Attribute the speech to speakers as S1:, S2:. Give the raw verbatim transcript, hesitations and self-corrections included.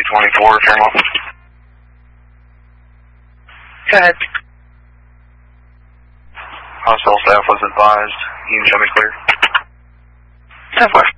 S1: twenty-four, Fairmont.
S2: Go ahead.
S1: Hospital staff was advised. You can show me clear.
S2: ten four.